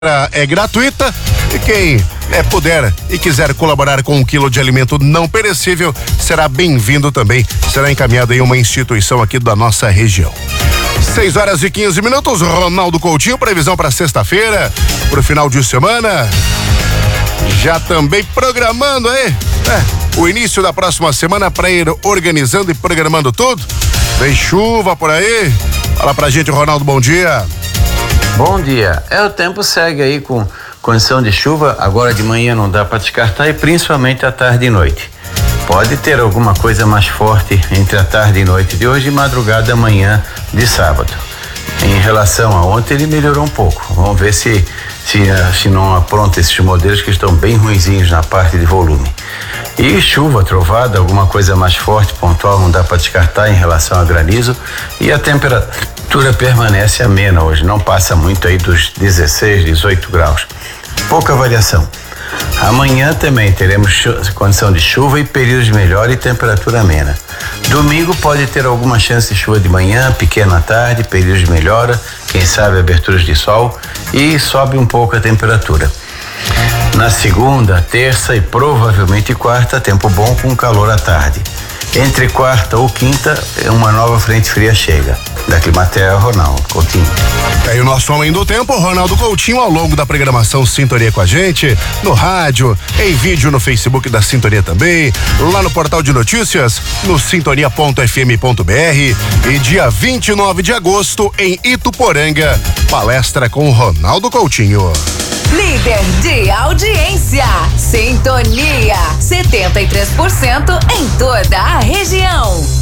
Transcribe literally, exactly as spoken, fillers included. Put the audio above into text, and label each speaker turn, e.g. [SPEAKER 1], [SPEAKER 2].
[SPEAKER 1] é gratuita e quem é, puder e quiser colaborar com um quilo de alimento não perecível será bem-vindo também. Será encaminhado em uma instituição aqui da nossa região. seis horas e quinze minutos, Ronaldo Coutinho, previsão para sexta-feira, para o final de semana. Já também programando aí, né, o início da próxima semana para ir organizando e programando tudo. Tem chuva por aí? Fala pra gente, Ronaldo, bom dia.
[SPEAKER 2] Bom dia. É, o tempo segue aí com condição de chuva. Agora de manhã não dá para descartar e principalmente à tarde e noite. Pode ter alguma coisa mais forte entre a tarde e noite de hoje e madrugada amanhã de sábado. Em relação a ontem, ele melhorou um pouco. Vamos ver se se, se não apronta esses modelos que estão bem ruinzinhos na parte de volume. E chuva, trovada, alguma coisa mais forte, pontual, não dá para descartar em relação a granizo. E a temperatura permanece amena hoje, não passa muito aí dos dezesseis, dezoito graus. Pouca variação. Amanhã também teremos condição de chuva e períodos de melhora e temperatura amena. Domingo pode ter alguma chance de chuva de manhã, pequena à tarde, períodos de melhora, quem sabe aberturas de sol e sobe um pouco a temperatura. Na segunda, terça e provavelmente quarta, tempo bom com calor à tarde. Entre quarta ou quinta, uma nova frente fria chega. Da Climatea, Ronaldo Coutinho.
[SPEAKER 1] É, e o nosso homem do tempo, Ronaldo Coutinho, ao longo da programação Sintonia com a gente, no rádio, em vídeo no Facebook da Sintonia também, lá no portal de notícias, no sintonia ponto f m ponto b r, e dia vinte e nove de agosto, em Ituporanga, palestra com Ronaldo Coutinho.
[SPEAKER 3] Líder de audiência, Sintonia, setenta e três por cento em toda a região.